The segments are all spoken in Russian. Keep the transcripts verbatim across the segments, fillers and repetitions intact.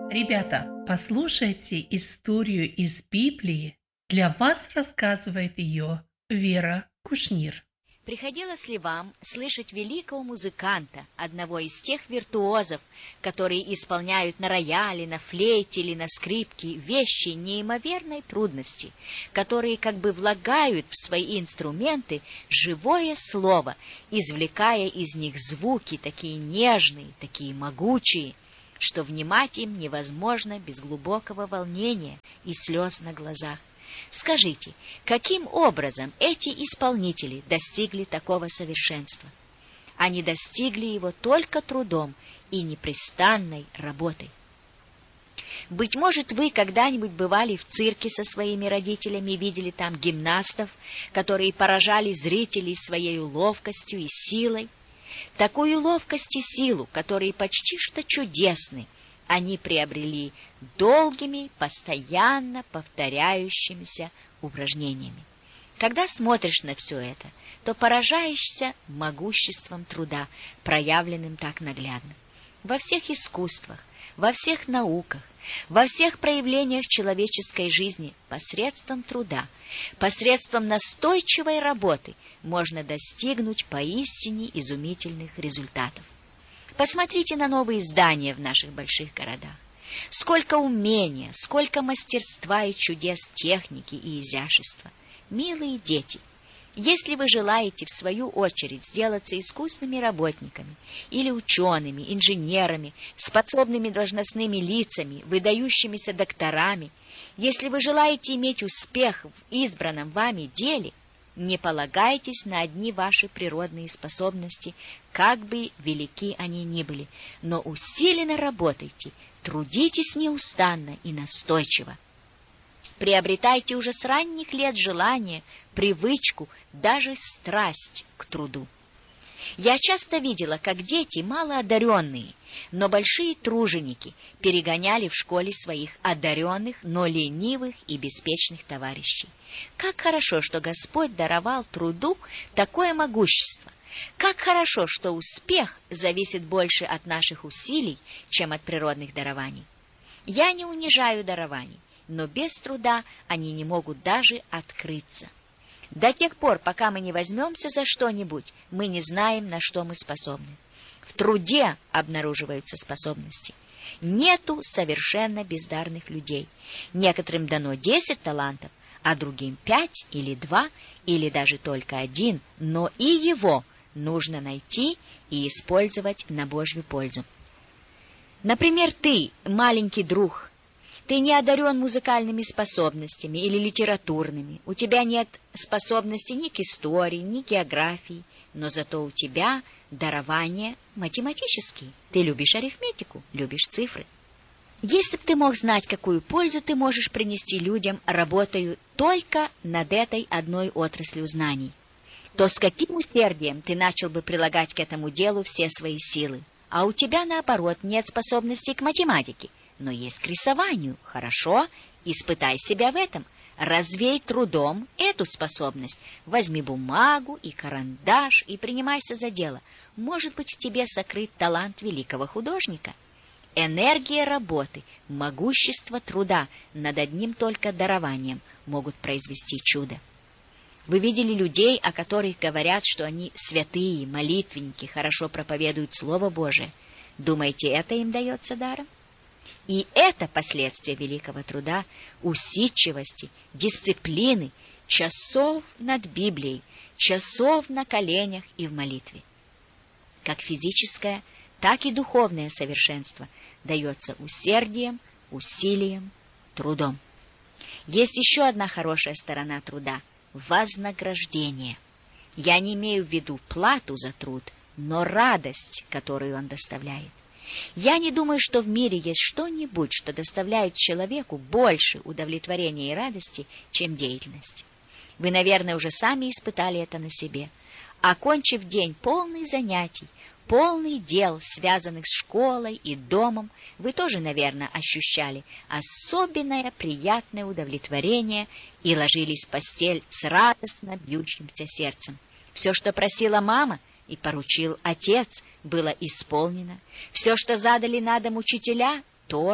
Ребята, послушайте историю из Библии. Для вас рассказывает ее Вера Кушнир. Приходилось ли вам слышать великого музыканта, одного из тех виртуозов, которые исполняют на рояле, на флейте или на скрипке вещи неимоверной трудности, которые как бы влагают в свои инструменты живое слово, извлекая из них звуки такие нежные, такие могучие, что внимать им невозможно без глубокого волнения и слез на глазах? Скажите, каким образом эти исполнители достигли такого совершенства? Они достигли его только трудом и непрестанной работой. Быть может, вы когда-нибудь бывали в цирке со своими родителями и видели там гимнастов, которые поражали зрителей своей ловкостью и силой. Такую ловкость и силу, которые почти что чудесны, они приобрели долгими, постоянно повторяющимися упражнениями. Когда смотришь на все это, то поражаешься могуществом труда, проявленным так наглядно. Во всех искусствах, во всех науках, во всех проявлениях человеческой жизни посредством труда, посредством настойчивой работы можно достигнуть поистине изумительных результатов. Посмотрите на новые здания в наших больших городах. Сколько умения, сколько мастерства и чудес техники и изящества. Милые дети, если вы желаете в свою очередь сделаться искусными работниками или учеными, инженерами, способными должностными лицами, выдающимися докторами, если вы желаете иметь успех в избранном вами деле, не полагайтесь на одни ваши природные способности, как бы велики они ни были, но усиленно работайте, трудитесь неустанно и настойчиво. Приобретайте уже с ранних лет желание, привычку, даже страсть к труду. Я часто видела, как дети, малоодаренные, но большие труженики, перегоняли в школе своих одаренных, но ленивых и беспечных товарищей. Как хорошо, что Господь даровал труду такое могущество. Как хорошо, что успех зависит больше от наших усилий, чем от природных дарований. Я не унижаю дарований, но без труда они не могут даже открыться. До тех пор, пока мы не возьмемся за что-нибудь, мы не знаем, на что мы способны. В труде обнаруживаются способности. Нету совершенно бездарных людей. Некоторым дано десять талантов, а другим пять или два, или даже только один, но и его нужно найти и использовать на Божью пользу. Например, ты, маленький друг, ты не одарен музыкальными способностями или литературными, у тебя нет способностей ни к истории, ни к географии, но зато у тебя дарования математические. Ты любишь арифметику, любишь цифры. Если бы ты мог знать, какую пользу ты можешь принести людям, работая только над этой одной отраслью знаний, то с каким усердием ты начал бы прилагать к этому делу все свои силы. А у тебя, наоборот, нет способностей к математике, но есть к рисованию. Хорошо, испытай себя в этом. Развей трудом эту способность. Возьми бумагу и карандаш и принимайся за дело. Может быть, в тебе сокрыт талант великого художника. Энергия работы, могущество труда над одним только дарованием могут произвести чудо. Вы видели людей, о которых говорят, что они святые, молитвенники, хорошо проповедуют Слово Божие. Думаете, это им дается даром? И это последствия великого труда, усидчивости, дисциплины, часов над Библией, часов на коленях и в молитве. Как физическое, так и духовное совершенство дается усердием, усилием, трудом. Есть еще одна хорошая сторона труда – вознаграждение. Я не имею в виду плату за труд, но радость, которую он доставляет. Я не думаю, что в мире есть что-нибудь, что доставляет человеку больше удовлетворения и радости, чем деятельность. Вы, наверное, уже сами испытали это на себе. Окончив день полный занятий, полный дел, связанных с школой и домом, вы тоже, наверное, ощущали особенное приятное удовлетворение и ложились в постель с радостно бьющимся сердцем. Все, что просила мама и поручил отец, было исполнено. Все, что задали на дом учителя, тоже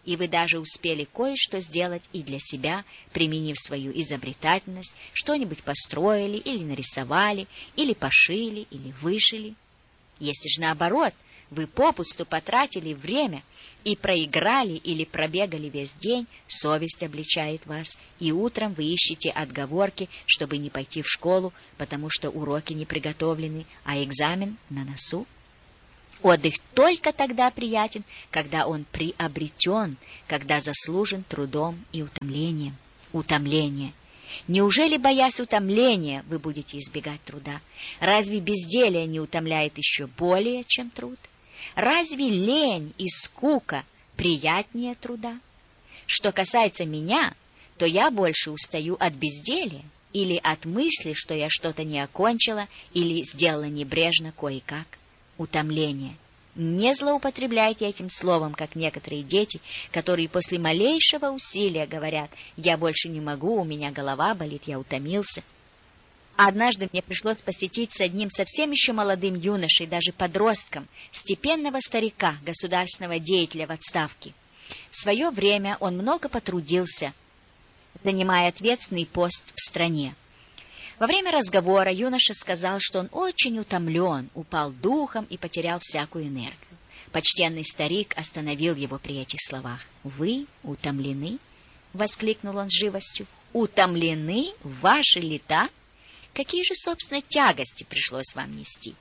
и вы даже успели кое-что сделать и для себя, применив свою изобретательность, что-нибудь построили или нарисовали, или пошили, или вышили. Если же наоборот, вы попусту потратили время и проиграли или пробегали весь день, совесть обличает вас, и утром вы ищете отговорки, чтобы не пойти в школу, потому что уроки не приготовлены, а экзамен на носу. Отдых только тогда приятен, когда он приобретен, когда заслужен трудом и утомлением. Утомление. Неужели, боясь утомления, вы будете избегать труда? Разве безделие не утомляет еще более, чем труд? Разве лень и скука приятнее труда? Что касается меня, то я больше устаю от безделия или от мысли, что я что-то не окончила или сделала небрежно кое-как. Утомление. Не злоупотребляйте этим словом, как некоторые дети, которые после малейшего усилия говорят: «Я больше не могу, у меня голова болит, я утомился». Однажды мне пришлось посетить с одним совсем еще молодым юношей, даже подростком, степенного старика, государственного деятеля в отставке. В свое время он много потрудился, занимая ответственный пост в стране. Во время разговора юноша сказал, что он очень утомлен, упал духом и потерял всякую энергию. Почтенный старик остановил его при этих словах. «Вы утомлены?» — воскликнул он с живостью. «Утомлены в ваши лета? Какие же, собственно, тягости пришлось вам нести?»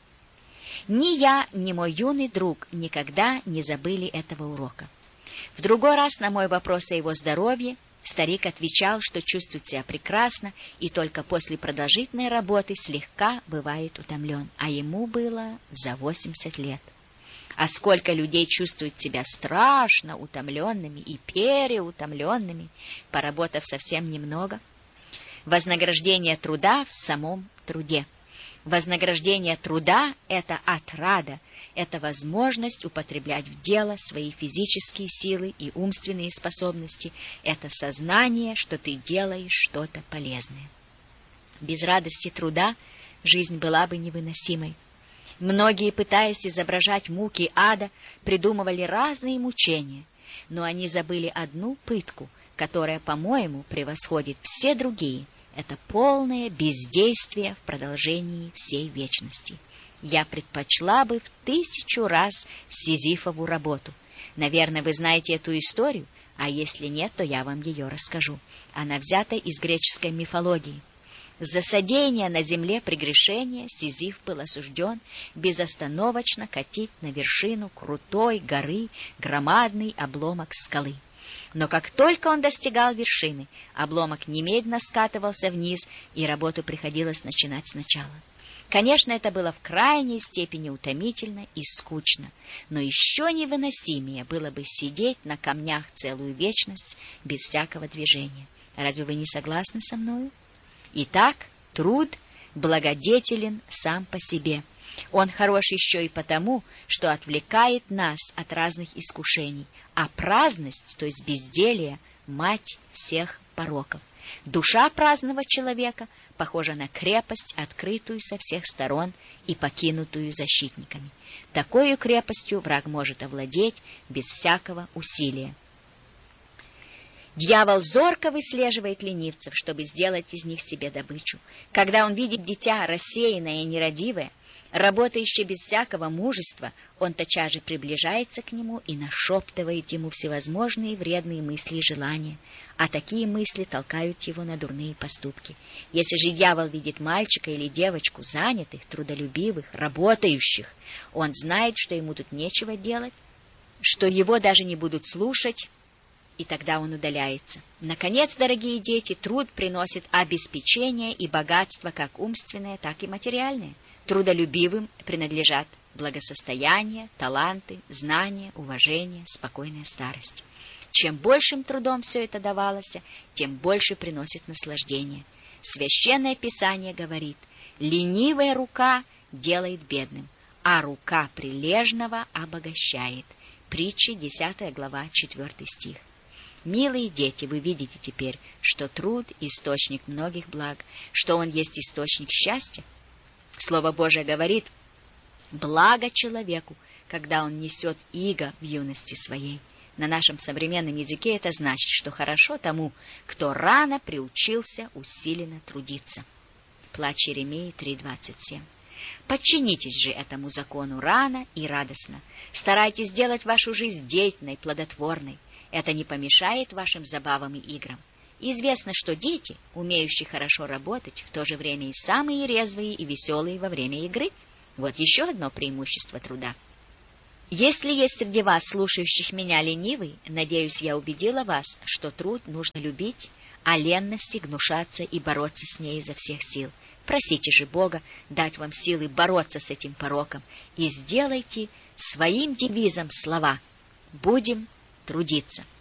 Ни я, ни мой юный друг никогда не забыли этого урока. В другой раз на мой вопрос о его здоровье старик отвечал, что чувствует себя прекрасно и только после продолжительной работы слегка бывает утомлен, а ему было за восемьдесят лет. А сколько людей чувствуют себя страшно утомленными и переутомленными, поработав совсем немного? Вознаграждение труда в самом труде. Вознаграждение труда — это отрада, это возможность употреблять в дело свои физические силы и умственные способности, это сознание, что ты делаешь что-то полезное. Без радости труда жизнь была бы невыносимой. Многие, пытаясь изображать муки ада, придумывали разные мучения, но они забыли одну пытку, которая, по-моему, превосходит все другие. Это полное бездействие в продолжении всей вечности. Я предпочла бы в тысячу раз Сизифову работу. Наверное, вы знаете эту историю, а если нет, то я вам ее расскажу. Она взята из греческой мифологии. За содеяние на земле прегрешения Сизиф был осужден безостановочно катить на вершину крутой горы громадный обломок скалы. Но как только он достигал вершины, обломок немедленно скатывался вниз, и работу приходилось начинать сначала. Конечно, это было в крайней степени утомительно и скучно, но еще невыносимее было бы сидеть на камнях целую вечность без всякого движения. Разве вы не согласны со мною? Итак, труд благодетелен сам по себе. Он хорош еще и потому, что отвлекает нас от разных искушений, а праздность, то есть безделье, мать всех пороков. Душа праздного человека похожа на крепость, открытую со всех сторон и покинутую защитниками. Такой крепостью враг может овладеть без всякого усилия. Дьявол зорко выслеживает ленивцев, чтобы сделать из них себе добычу. Когда он видит дитя рассеянное и нерадивое, работающее без всякого мужества, он тотчас же приближается к нему и нашептывает ему всевозможные вредные мысли и желания, а такие мысли толкают его на дурные поступки. Если же дьявол видит мальчика или девочку занятых, трудолюбивых, работающих, он знает, что ему тут нечего делать, что его даже не будут слушать, и тогда он удаляется. Наконец, дорогие дети, труд приносит обеспечение и богатство как умственное, так и материальное. Трудолюбивым принадлежат благосостояние, таланты, знания, уважение, спокойная старость. Чем большим трудом все это давалось, тем больше приносит наслаждение. Священное Писание говорит: ленивая рука делает бедным, а рука прилежного обогащает. Притчи, десятая глава, четвертый стих. Милые дети, вы видите теперь, что труд – источник многих благ, что он есть источник счастья. Слово Божие говорит: благо человеку, когда он несет иго в юности своей. На нашем современном языке это значит, что хорошо тому, кто рано приучился усиленно трудиться. Плач Иеремии три двадцать семь. Подчинитесь же этому закону рано и радостно. Старайтесь сделать вашу жизнь деятельной, плодотворной. Это не помешает вашим забавам и играм. Известно, что дети, умеющие хорошо работать, в то же время и самые резвые и веселые во время игры. Вот еще одно преимущество труда. Если есть среди вас, слушающих меня, ленивый, надеюсь, я убедила вас, что труд нужно любить, а ленности гнушаться и бороться с ней изо всех сил. Просите же Бога дать вам силы бороться с этим пороком и сделайте своим девизом слова «Будем трудиться».